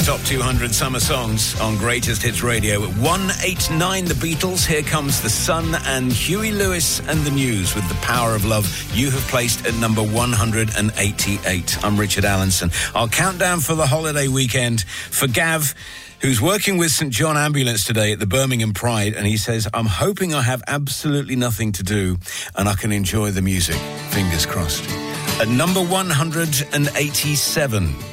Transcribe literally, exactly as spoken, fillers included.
Top two hundred Summer Songs on Greatest Hits Radio. At one eighty-nine, The Beatles, Here Comes the Sun, and Huey Lewis and the News with The Power of Love. You have placed at number one hundred eighty-eight. I'm Richard Allenson. Our countdown for the holiday weekend for Gav, who's working with St John Ambulance today at the Birmingham Pride, and he says, I'm hoping I have absolutely nothing to do and I can enjoy the music. Fingers crossed. At number one hundred eighty-seven...